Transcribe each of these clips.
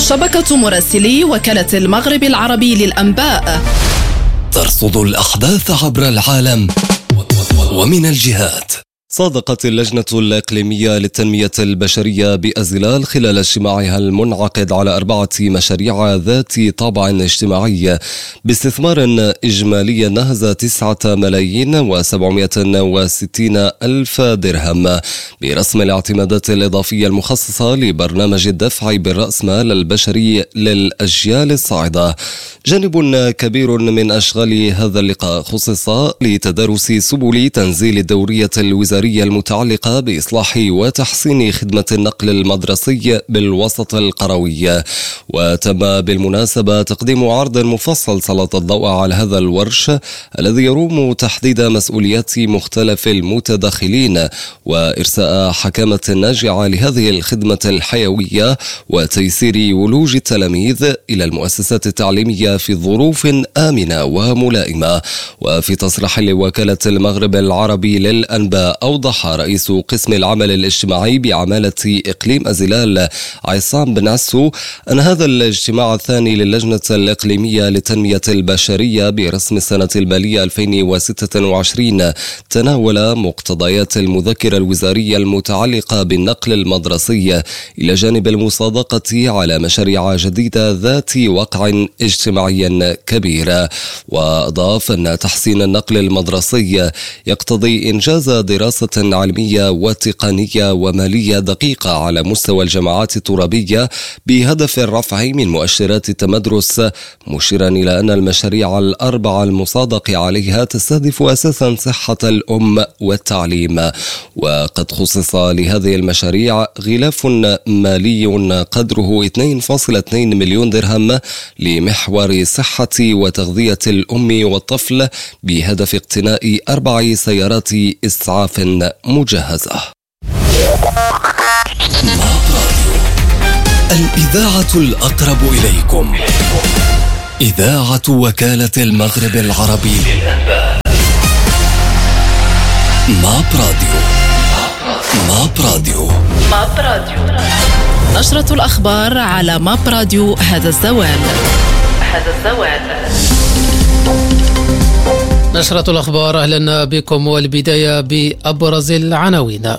شبكة مراسلي وكالة المغرب العربي للأنباء ترصد الأحداث عبر العالم ومن الجهات. صادقت اللجنة الإقليمية للتنمية البشرية بأزلال خلال اجتماعها المنعقد على 4 مشاريع ذات طابع اجتماعي باستثمار إجمالي نهز 9,760,000 درهم برسم الاعتمادات الإضافية المخصصة لبرنامج الدفع بالرأسمال البشري للأجيال الصاعدة. جانب كبير من أشغال هذا اللقاء خصص لتدارس سبل تنزيل الدورية الوزارية المتعلقة بإصلاح وتحسين خدمة النقل المدرسي بالوسط القروي. وتم بالمناسبة تقديم عرض مفصل سلط الضوء على هذا الورش الذي يروم تحديد مسؤوليات مختلف المتدخلين وإرساء حكامة ناجعة لهذه الخدمة الحيوية وتيسير ولوج التلاميذ إلى المؤسسات التعليمية في ظروف آمنة وملائمة. وفي تصريح لوكالة المغرب العربي للأنباء أوضح رئيس قسم العمل الاجتماعي بعمالة إقليم أزلال عصام بن عسو أن هذا الاجتماع الثاني للجنة الإقليمية للتنمية البشرية برسم السنة المالية 2026 تناول مقتضيات المذكرة الوزارية المتعلقة بالنقل المدرسي إلى جانب المصادقة على مشاريع جديدة ذات وقع اجتماعي كبير. وأضاف أن تحسين النقل المدرسي يقتضي إنجاز دراسة علمية وتقنية ومالية دقيقة على مستوى الجماعات الترابية بهدف الرفع من مؤشرات التمدرس، مشيرا إلى أن المشاريع الأربعة المصادق عليها تستهدف أساسا صحة الأم والتعليم. وقد خصص لهذه المشاريع غلاف مالي قدره 2.2 مليون درهم لمحور صحة وتغذية الأم والطفل بهدف اقتناء 4 سيارات إسعاف مجهزة. الإذاعة الأقرب إليكم، إذاعة وكالة المغرب العربي للأنباء. ماب راديو. نشرة الأخبار على ماب راديو. هذا الزوال. نشرة الأخبار، أهلا بكم، والبداية بأبرز العناوين.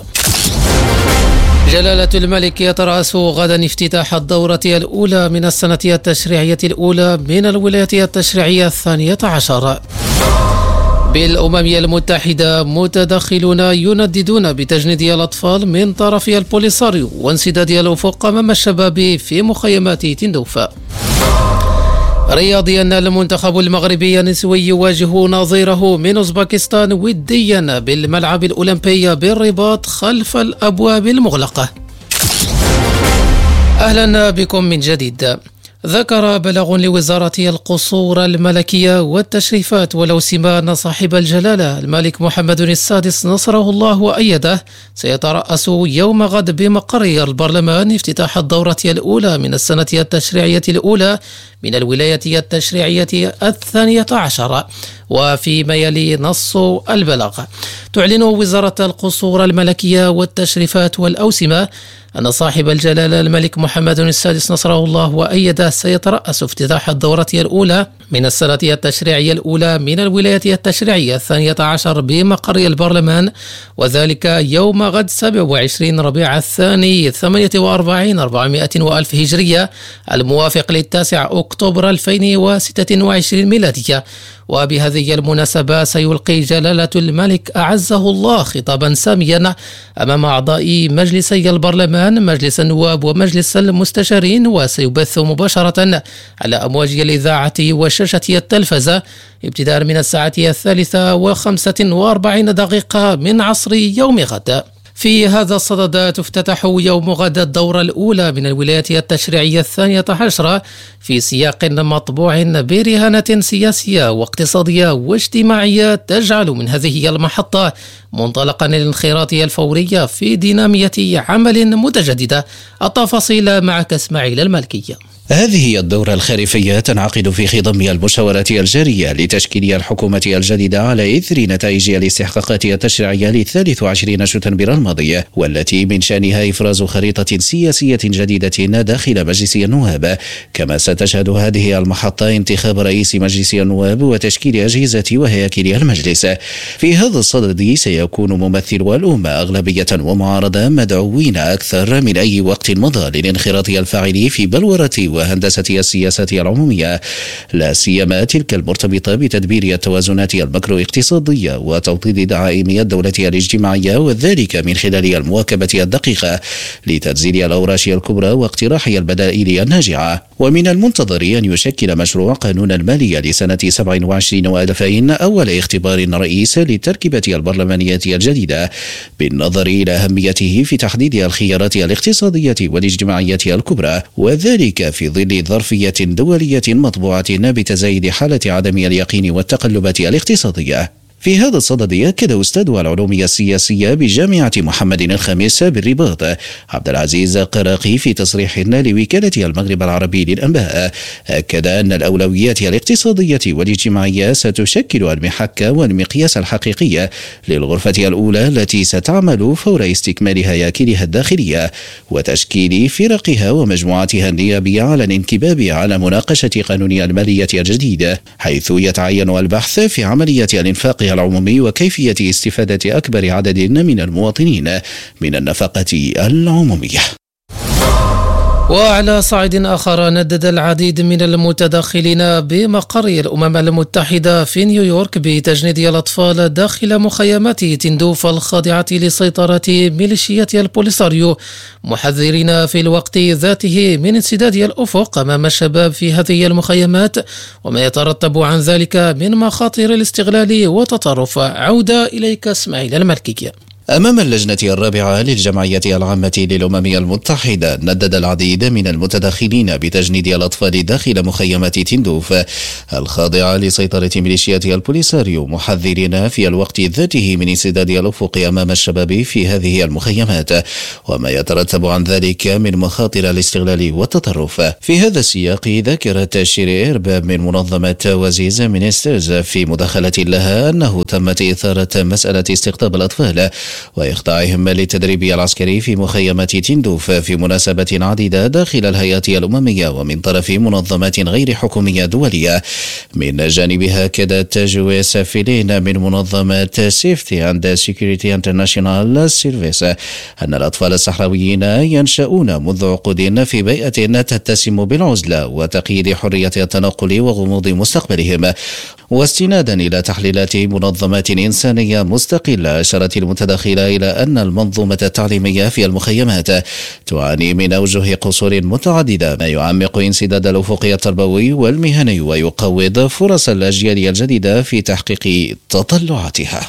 جلالة الملك يترأس غدا افتتاح الدورة الأولى من السنة التشريعية الأولى من الولاية التشريعية 12. بالأمم المتحدة متدخلون ينددون بتجنيد الأطفال من طرف البوليساريو وانسداد الأفق أمام الشباب في مخيمات تندوفا. رياضيا، المنتخب المغربي النسوي يواجه نظيره من أوزبكستان وديا بالملعب الأولمبي بالرباط خلف الأبواب المغلقة. أهلا بكم من جديد. ذكر بلاغ لوزارة القصور الملكية والتشريفات والأوسمة أن صاحب الجلالة الملك محمد السادس نصره الله وأيده سيترأس يوم غد بمقر البرلمان افتتاح الدورة الأولى من السنة التشريعية الأولى من الولاية التشريعية 12. وفيما يلي نص البلاغ، تعلن وزارة القصور الملكية والتشريفات والأوسمة أن صاحب الجلالة الملك محمد السادس نصره الله وأيده سيترأس افتتاح الدورة الأولى من السنة التشريعية الأولى من الولاية التشريعية 12 بمقر البرلمان، وذلك يوم غد 27 ربيع الثاني 48 400 وألف هجرية الموافق ل9 أكتوبر 2026 ميلادية. وبهذه المناسبة سيلقي جلالة الملك أعزه الله خطابا ساميا أمام أعضاء مجلسي البرلمان، مجلس النواب ومجلس المستشارين، وسيبث مباشرة على أمواج الإذاعة وشاشة التلفزة ابتداء من الساعة 3:45 من عصر يوم غد. في هذا الصدد تفتتح يوم غد الدورة الأولى من الولاية التشريعية 12 في سياق مطبوع برهانة سياسية واقتصادية واجتماعية تجعل من هذه المحطة منطلقا للانخراط الفوري في دينامية عمل متجددة. التفاصيل معك إسماعيل المالكية. هذه الدورة الخريفية تنعقد في خضم المشاورات الجارية لتشكيل الحكومة الجديدة على إثر نتائج الاستحقاقات التشريعية ل23 شتنبر الماضي، والتي من شأنها إفراز خريطة سياسية جديدة داخل مجلس النواب. كما ستشهد هذه المحطة انتخاب رئيس مجلس النواب وتشكيل أجهزة وهياكل المجلس. في هذا الصدد سيكون ممثلو الأمة أغلبية ومعارضة مدعوين أكثر من أي وقت مضى للانخراط الفاعل في بلورة وهندسة السياسات العمومية، لا سيما تلك المرتبطة بتدبير التوازنات المكرو اقتصادية وتوطيد دعائم الدولة الاجتماعية، وذلك من خلال المواكبة الدقيقة لتنزيل الأوراش الكبرى واقتراح البدائل الناجعة. ومن المنتظر أن يشكل مشروع قانون المالية لسنة 27 و2000 أول اختبار رئيس للتركيبة البرلمانية الجديدة، بالنظر إلى أهميته في تحديد الخيارات الاقتصادية والاجتماعية الكبرى، وذلك في ظل ظرفية دولية مطبوعة بتزايد حالة عدم اليقين والتقلبات الاقتصادية. في هذا الصدد أكد أستاذ العلوم السياسية بجامعة محمد الخامس بالرباط عبد العزيز قراقي في تصريح لوكالة المغرب العربي للأنباء، أكد أن الأولويات الاقتصادية والاجتماعية ستشكل المحك والمقياس الحقيقي للغرفة الأولى التي ستعمل فور استكمال هياكلها الداخلية وتشكيل فرقها ومجموعاتها النيابية على الانكباب على مناقشة قانون المالية الجديد، حيث يتعين البحث في عملية الانفاق العمومي وكيفية استفادة أكبر عدد من المواطنين من النفقة العمومية. وعلى صعيد آخر، ندد العديد من المتداخلين بمقر الأمم المتحدة في نيويورك بتجنيد الأطفال داخل مخيمات تندوف الخاضعة لسيطرة ميليشيات البوليساريو، محذرين في الوقت ذاته من انسداد الأفق أمام الشباب في هذه المخيمات وما يترتب عن ذلك من مخاطر الاستغلال والتطرف. عودة إليك اسماعيل المالكي. أمام اللجنة الرابعة للجمعية العامة للأمم المتحدة، ندد العديد من المتداخلين بتجنيد الأطفال داخل مخيمات تندوف الخاضعة لسيطرة ميليشيات البوليساريو، محذرين في الوقت ذاته من انسداد الأفق أمام الشباب في هذه المخيمات وما يترتب عن ذلك من مخاطر الاستغلال والتطرف. في هذا السياق، ذكرت شيري إرباب من منظمة وزيز مينسترز في مداخلة لها أنه تمت إثارة مسألة استقطاب الأطفال وإخضاعهم للتدريب العسكري في مخيمات تندوف في مناسبات عديدة داخل الهيئات الأممية ومن طرف منظمات غير حكومية دولية. من جانبها أكدت جويس فيلين من منظمة سيفتي أند سيكوريتي انترناشونال سيرفيس أن الأطفال الصحراويين ينشؤون منذ عقود في بيئة تتسم بالعزلة وتقييد حرية التنقل وغموض مستقبلهم. واستنادا إلى تحليلات منظمات إنسانية مستقلة، أشارت المتداخلة إلى أن المنظومة التعليمية في المخيمات تعاني من أوجه قصور متعددة، ما يعمق انسداد الأفق التربوي والمهني ويقوض فرص الأجيال الجديدة في تحقيق تطلعاتها.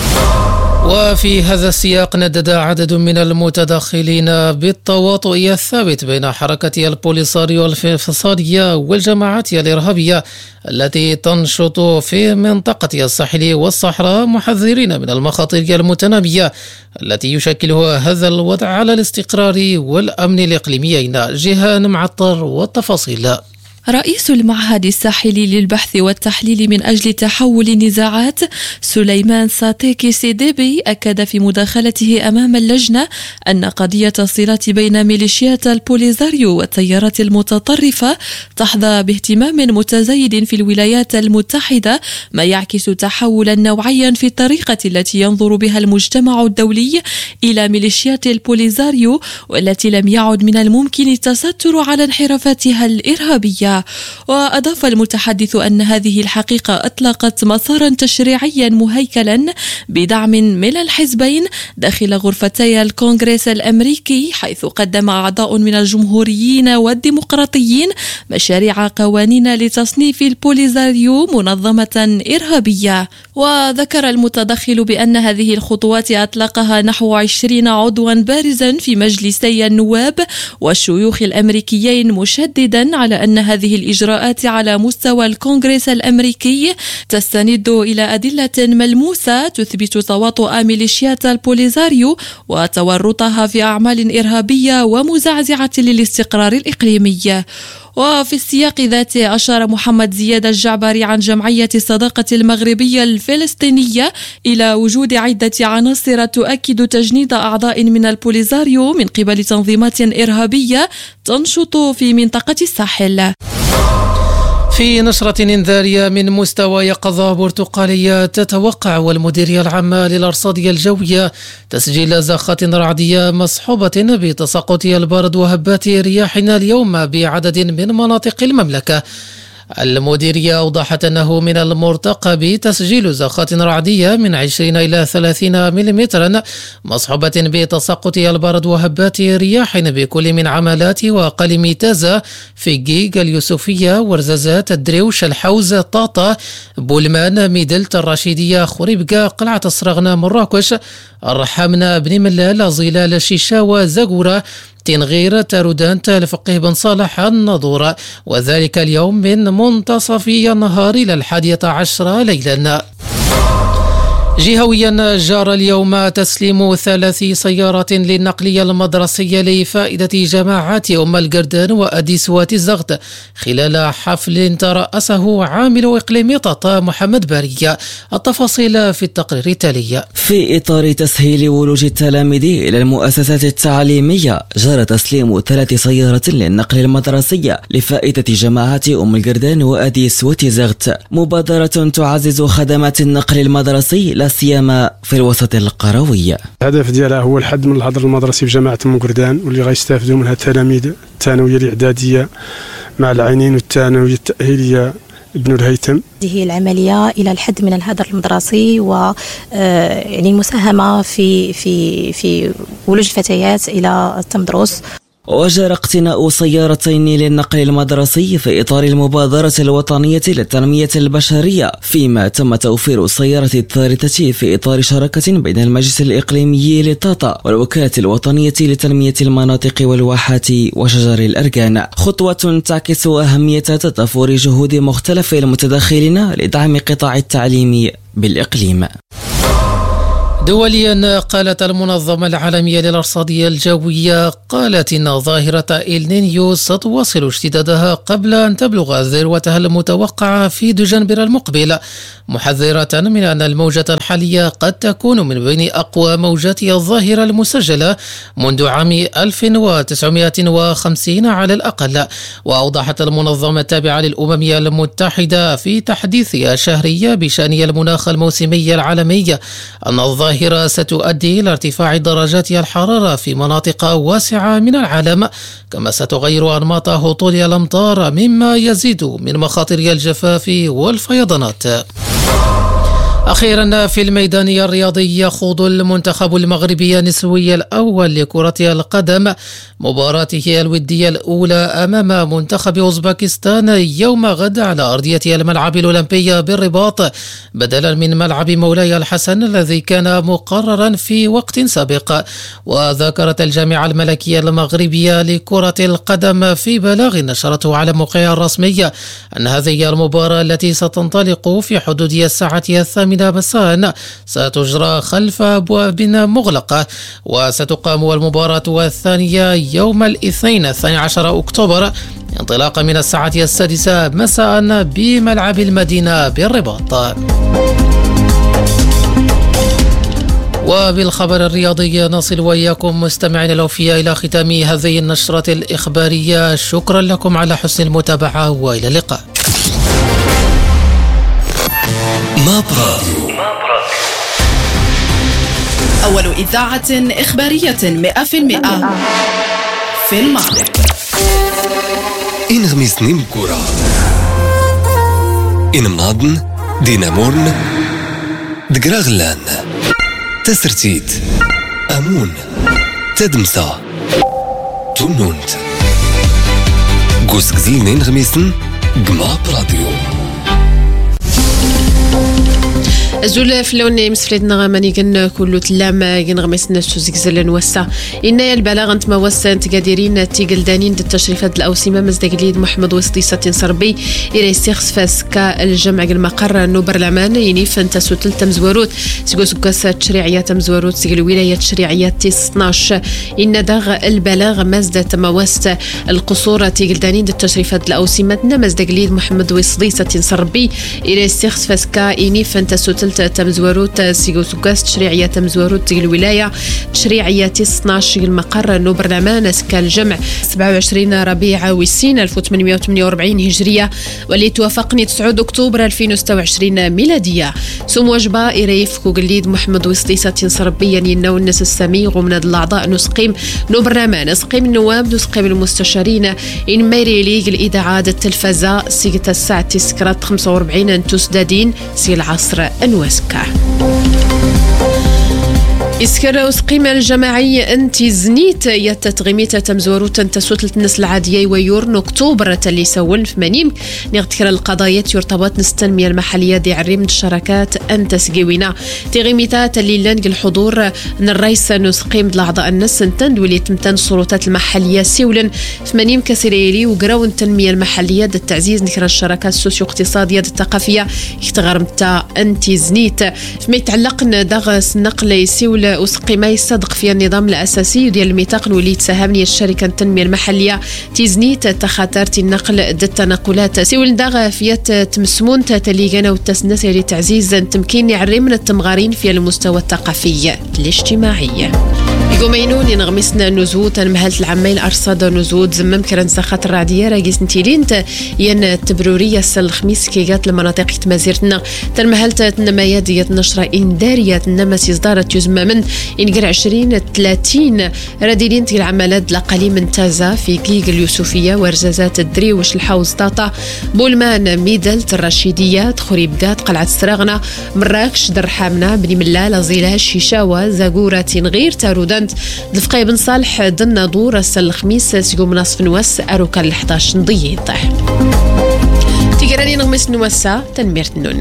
وفي هذا السياق، ندد عدد من المتداخلين بالتواطؤ الثابت بين حركة البوليساريو الانفصالية والجماعات الإرهابية التي تنشط في منطقة الساحل والصحراء، محذرين من المخاطر المتنامية التي يشكلها هذا الوضع على الاستقرار والأمن الإقليميين. جيهان معطر والتفاصيل. رئيس المعهد الساحلي للبحث والتحليل من أجل تحول النزاعات سليمان ساتيكي سيديبي أكد في مداخلته أمام اللجنة أن قضية الصلات بين ميليشيات البوليساريو والتيارات المتطرفة تحظى باهتمام متزايد في الولايات المتحدة، ما يعكس تحولا نوعيا في الطريقة التي ينظر بها المجتمع الدولي إلى ميليشيات البوليساريو، والتي لم يعد من الممكن التستر على انحرافاتها الإرهابية. وأضاف المتحدث أن هذه الحقيقة أطلقت مسارا تشريعيا مهيكلا بدعم من الحزبين داخل غرفتي الكونغرس الأمريكي، حيث قدم أعضاء من الجمهوريين والديمقراطيين مشاريع قوانين لتصنيف البوليساريو منظمة إرهابية. وذكر المتدخل بأن هذه الخطوات أطلقها نحو 20 عضوا بارزا في مجلسي النواب والشيوخ الأمريكيين، مشددا على أن هذه الإجراءات على مستوى الكونغرس الأمريكي تستند إلى أدلة ملموسة تثبت تواطؤ ميليشيات البوليساريو وتورطها في أعمال إرهابية ومزعزعة للاستقرار الإقليمي. وفي السياق ذاته أشار محمد زياد الجعبري عن جمعية الصداقة المغربية الفلسطينية إلى وجود عدة عناصر تؤكد تجنيد أعضاء من البوليزاريو من قبل تنظيمات إرهابية تنشط في منطقة الساحل. في نشرة إنذارية من مستوى يقظة برتقالية تتوقع والمديرية العامة للأرصاد الجوية تسجيل زخات رعدية مصحوبة بتساقط البرد وهبات رياح اليوم بعدد من مناطق المملكة. المديرية أوضحت أنه من المرتقب تسجيل زخات رعدية من 20 إلى 30 ملم مصحوبة بتساقط البرد وهبات رياح بكل من عمالات وقلم تازة في جيج اليوسفية ورزازات الدريوش الحوز طاطا بولمان ميدلت الرشيدية خريبكا قلعة الصرغنة مراكش الرحامنة بن ملال ظلال الشيشاوة زغورة تنغير تارودان الفقيه بن صالح النضور، وذلك اليوم من منتصف النهار إلى 11 ليلا. جهويا جار اليوم تسليم 3 سيارات للنقل المدرسي لفائدة جماعات أم القردان وأديسوات الزغد خلال حفل ترأسه عامل إقليم طاطا محمد بارية. التفاصيل في التقرير التالي. في إطار تسهيل ولوج التلاميذ إلى المؤسسات التعليمية جرى تسليم 3 سيارات للنقل المدرسي لفائدة جماعات أم القردان وأديسوات الزغد، مبادرة تعزز خدمات النقل المدرسي لا سيما في الوسط القروي. الهدف ديالها هو الحد من الحظر المدرسي في جماعة أم القردان، واللي غيستافدوا منها التلاميذ الثانوية الإعدادية مع العينين والثانوية التأهيلية ابن الهيثم. هذه العملية إلى الحد من الهدر المدرسي و يعني المساهمة في ولوج الفتيات إلى التمدرس. وجرى اقتناء سيارتين للنقل المدرسي في إطار المبادرة الوطنية للتنمية البشرية، فيما تم توفير السيارة الثالثة في إطار شراكة بين المجلس الإقليمي لطاطا والوكالة الوطنية لتنمية المناطق والواحات وشجر الأركان، خطوة تعكس أهمية تضافر جهود مختلف المتداخلين لدعم قطاع التعليم بالإقليم. دوليا، قالت المنظمة العالمية للأرصاد الجوية إن ظاهرة إلنينيو ستواصل اشتدادها قبل أن تبلغ ذروتها المتوقعة في دجنبر المقبل، محذرة من أن الموجة الحالية قد تكون من بين أقوى موجات الظاهرة المسجلة منذ عام 1950 على الأقل. وأوضحت المنظمة التابعة للأمم المتحدة في تحديثها الشهري بشأن المناخ الموسمي العالمي أن الظاهرة ستؤدي إلى ارتفاع درجات الحرارة في مناطق واسعة من العالم، كما ستغير أنماط هطول الأمطار مما يزيد من مخاطر الجفاف والفيضانات. أخيرا، في الميدان الرياضي يخوض المنتخب المغربي النسوي الأول لكرة القدم مباراته الودية الأولى أمام منتخب أوزبكستان يوم غد على أرضية الملعب الأولمبي بالرباط بدلا من ملعب مولاي الحسن الذي كان مقررا في وقت سابق. وذكرت الجامعة الملكية المغربية لكرة القدم في بلاغ نشرته على موقعها الرسمي أن هذه المباراة التي ستنطلق في حدود الساعة 8 مساء ستجرى خلف أبواب مغلقة، وستقام المباراة الثانية يوم الاثنين 12 أكتوبر انطلاقا من الساعة 6 مساء بملعب المدينة بالرباط. وبالخبر الرياضي نصل وإياكم مستمعين الأوفياء إلى ختام هذه النشرة الإخبارية. شكرا لكم على حسن المتابعة وإلى اللقاء. ماب راديو، أول إذاعة إخبارية 100% في المغرب. إن غميسني مكورة، إن مناضن دينامورن دقراغلان تسرتيت أمون تدمسا تونونت قوس قزيلنين غميسن قماب راديو. أزول فلوني مسفلت نغماني جن كله تلام جن غمسنا سوزيكزلن وسا إن البلاغ أنت ما وسا أنت قادرين تيجلدانين التشريفات الأوسمة مزدجليد محمد وسطيسة صربي إلى سيخس فاسكا الجمع المقر نو برلمان يعني فانت سوتل تمزوروت سيجوس قصة تشريعية تمزوروت سيجل ولاية تشريعية 12 إن دغ البلاغ مزدت موست القصور تيجلدانين التشريفات الأوسمة مزدجليد محمد وسطيسة صربي إلى سيخس فاسكا يعني فانت سوتل تمزوروت سيجوس قصة تشريعية تمزوروت سيجل ولاية تشريعية 12 المقر نو برلمان سكا الجمع 27 ربيع وسين 1848 هجرية واللي توافقني 9 أكتوبر 2026 ميلادية سم وجبة إريف كوغليد محمد وسطيسة صربيا ينو الناس السميغ من الأعضاء نسقيم نو برلمان نسقيم النواب نسقيم المستشارين إن ميري ليغ الإذاعة التلفزة سيجة الساعة تسكرات 45 أنتوس دادين سي العصر أنواسكا إسكر أسقيم الجماعي أنتي زنيت يتتغميت تمزوروت تسوتلة الناس العادية ويورن أكتوبر اللي سول في منيم نغتكر القضايا يرتبط التنمية المحلية دي عريم الشراكات أنت سقيوينا تغميتات اللي لنق الحضور أن الرئيس نسقيم الأعضاء الناس انتند واللي تمتن السلطات المحلية سيولا في منيم كسريلي وقراو التنمية المحلية دي التعزيز نكر الشراكات السوسيو اقتصادية دي الثقافية يختغرمتا أنتي زنيت فيما يتعلق دغس نقل يسيول أسقيما يصدق في النظام الأساسي ديال الميثاق واللي يتساهمني الشركة التنمية المحلية تيزنيت تخاطرت النقل التنقلات سيول داغ فيات تمسمون تليغانا والتسنس اللي تعزيز تمكين يعري من التمغارين في المستوى الثقافي الاجتماعي يقومينون ينغمسنا نزود تنمهلت العمال أرصاد نزود زمم كرن سخات الرعدية راقيس نتيلين ين التبرورية السل الخميس كيغات المناطق تمازيرتنا تنمهلت تنمايا ديات نشرة إندارية تنمى سيصدارة يزمى من إنقر 20-30 راديلين تي العمالات لقلي من تازا في كيغ اليوسفية ورزازات الدري وش الحوز طاطا بولمان ميدلت الرشيدية خريبقات قلعة سراغنا مراكش درحامنا بني ملال زيلا شيشاوة زاقورة غير تارودان دفقي بن صالح دنا دور السل الخميس سيقوم مناصف نواس أروكا ال11 نضيط تيقراني نغمس نواسا تنميرت نون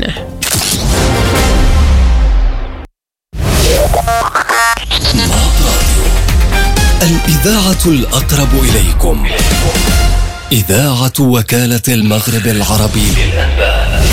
الإذاعة الأقرب إليكم إذاعة وكالة المغرب العربي للأنباء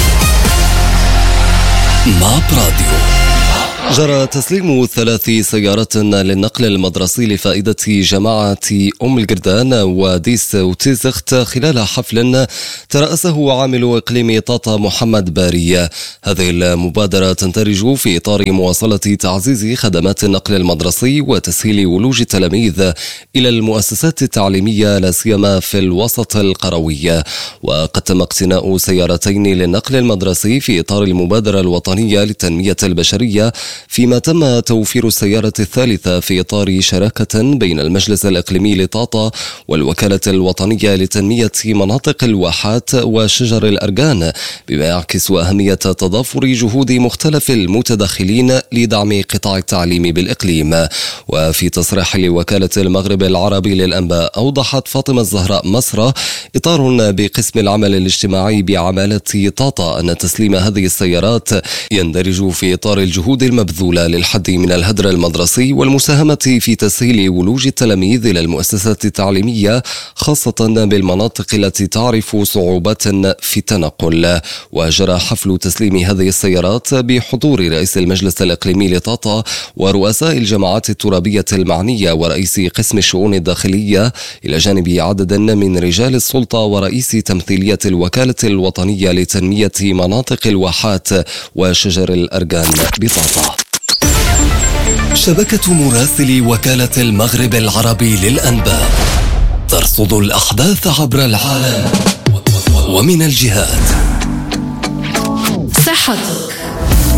ماب راديو. جرى تسليم 3 سيارات للنقل المدرسي لفائدة جماعة أم القردان وديس وتيزخت خلال حفل ترأسه عامل إقليم طاطا محمد باري. هذه المبادرة تندرج في إطار مواصلة تعزيز خدمات النقل المدرسي وتسهيل ولوج التلاميذ إلى المؤسسات التعليمية لا سيما في الوسط القروي. وقد تم اقتناء سيارتين للنقل المدرسي في إطار المبادرة الوطنية للتنمية البشرية، فيما تم توفير السيارة الثالثة في إطار شراكة بين المجلس الإقليمي لطاطا والوكالة الوطنية لتنمية مناطق الواحات وشجر الأرجان، بما يعكس أهمية تضافر جهود مختلف المتدخلين لدعم قطاع التعليم بالإقليم. وفي تصريح لوكالة المغرب العربي للأنباء أوضحت فاطمة الزهراء مصر إطار بقسم العمل الاجتماعي بعمالة طاطا أن تسليم هذه السيارات يندرج في إطار الجهود المبذولة للحد من الهدر المدرسي والمساهمة في تسهيل ولوج التلاميذ إلى المؤسسات التعليمية، خاصة بالمناطق التي تعرف صعوبات في التنقل. وجرى حفل تسليم هذه السيارات بحضور رئيس المجلس الإقليمي لطاطا ورؤساء الجماعات الترابية المعنية ورئيس قسم الشؤون الداخلية، إلى جانب عدد من رجال السلطة ورئيس تمثيلية الوكالة الوطنية لتنمية مناطق الواحات وشجر الأرجان بطاطا. شبكة مراسلي وكالة المغرب العربي للأنباء ترصد الأحداث عبر العالم ومن الجهات. صحة